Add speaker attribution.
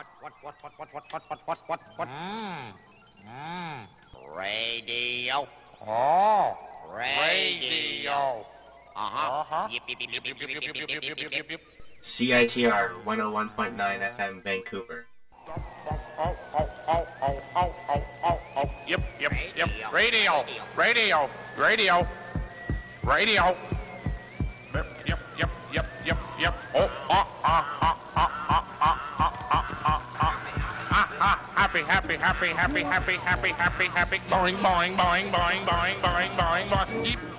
Speaker 1: What? Radio.
Speaker 2: Oh,
Speaker 1: Radio.
Speaker 2: Uh-huh.
Speaker 1: Yip, yip, yip, yip, yip, yip, yip, yip, yip, yip, yip.
Speaker 3: CITR 101.9 FM Vancouver.
Speaker 2: Yep. Radio. Yep. Oh, happy. Boing. Yip.